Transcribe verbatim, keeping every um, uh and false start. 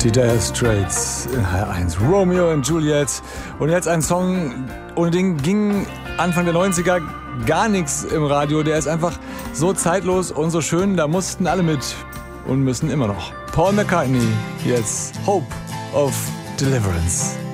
Die Dire Straits in H R eins. Romeo und Juliet. Und jetzt ein Song, ohne den ging Anfang der neunziger gar nichts im Radio. Der ist einfach so zeitlos und so schön, da mussten alle mit und müssen immer noch. Paul McCartney, jetzt Hope of Deliverance.